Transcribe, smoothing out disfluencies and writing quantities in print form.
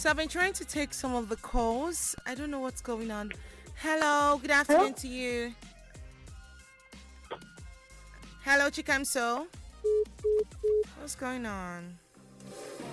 So I've been trying to take some of the calls. I don't know what's going on. Hello, good Hello? afternoon to you. Hello, Chikamso. What's going on?